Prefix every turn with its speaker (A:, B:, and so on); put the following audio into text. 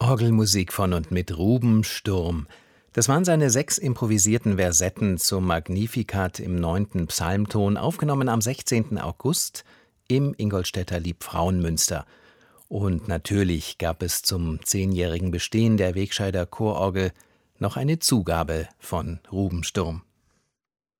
A: Orgelmusik von und mit Ruben Sturm. Das waren seine 6 improvisierten Versetten zum Magnificat im 9. Psalmton, aufgenommen am 16. August im Ingolstädter Liebfrauenmünster. Und natürlich gab es zum 10-jährigen Bestehen der Wegscheider Chororgel noch eine Zugabe von Ruben Sturm.